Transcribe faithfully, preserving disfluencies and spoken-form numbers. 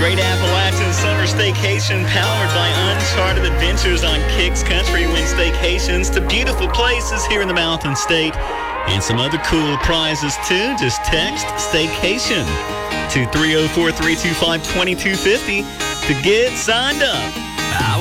Great Appalachian Summer Staycation powered by Uncharted Adventures on Kicks Country. Win staycations to beautiful places here in the Mountain State and some other cool prizes too. Just text staycation to three oh four, three two five, two two five oh to get signed up.